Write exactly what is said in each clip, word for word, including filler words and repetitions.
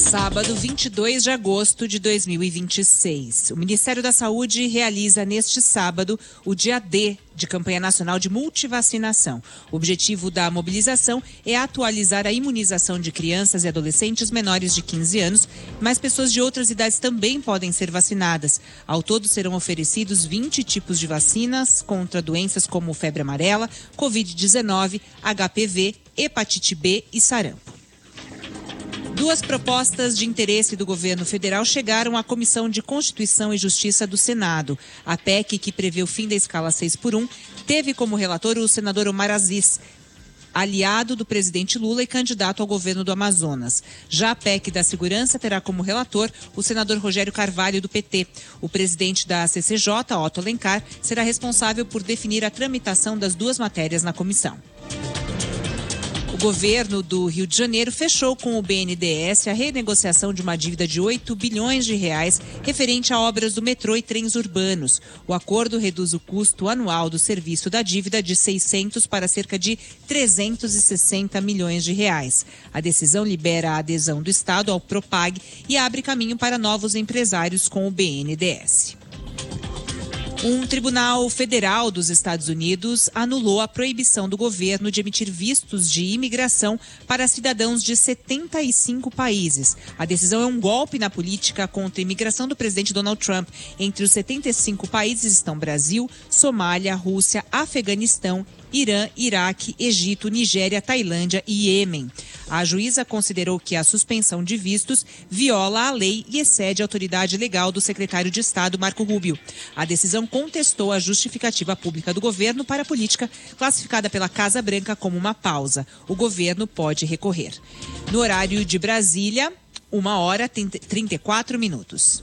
Sábado, vinte e dois de agosto de dois mil e vinte e seis. O Ministério da Saúde realiza neste sábado o dia D de campanha nacional de multivacinação. O objetivo da mobilização é atualizar a imunização de crianças e adolescentes menores de quinze anos, mas pessoas de outras idades também podem ser vacinadas. Ao todo serão oferecidos vinte tipos de vacinas contra doenças como febre amarela, covid dezenove, H P V, hepatite B e sarampo. Duas propostas de interesse do governo federal chegaram à Comissão de Constituição e Justiça do Senado. A P E C, que prevê o fim da escala seis por um, teve como relator o senador Omar Aziz, aliado do presidente Lula e candidato ao governo do Amazonas. Já a P E C da Segurança terá como relator o senador Rogério Carvalho, do P T. O presidente da C C J, Otto Alencar, será responsável por definir a tramitação das duas matérias na comissão. O governo do Rio de Janeiro fechou com o B N D E S a renegociação de uma dívida de oito bilhões de reais referente a obras do metrô e trens urbanos. O acordo reduz o custo anual do serviço da dívida de seiscentos para cerca de trezentos e sessenta milhões de reais. A decisão libera a adesão do Estado ao Propag e abre caminho para novos empresários com o B N D E S. Um tribunal federal dos Estados Unidos anulou a proibição do governo de emitir vistos de imigração para cidadãos de setenta e cinco países. A decisão é um golpe na política contra a imigração do presidente Donald Trump. Entre os setenta e cinco países estão Brasil, Somália, Rússia, Afeganistão, Irã, Iraque, Egito, Nigéria, Tailândia e Iêmen. A juíza considerou que a suspensão de vistos viola a lei e excede a autoridade legal do secretário de Estado, Marco Rubio. A decisão contestou a justificativa pública do governo para a política, classificada pela Casa Branca como uma pausa. O governo pode recorrer. No horário de Brasília, uma hora e trinta e quatro minutos.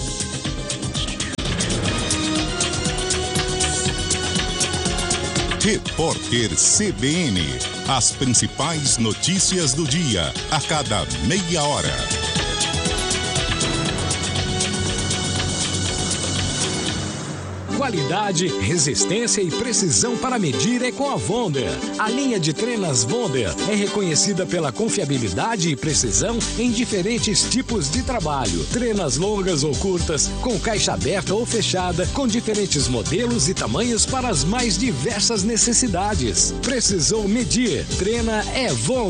Repórter C B N. As principais notícias do dia, a cada meia hora. Qualidade, resistência e precisão para medir é com a Wonder. A linha de trenas Wonder é reconhecida pela confiabilidade e precisão em diferentes tipos de trabalho. Trenas longas ou curtas, com caixa aberta ou fechada, com diferentes modelos e tamanhos para as mais diversas necessidades. Precisou medir? Trena é Wonder.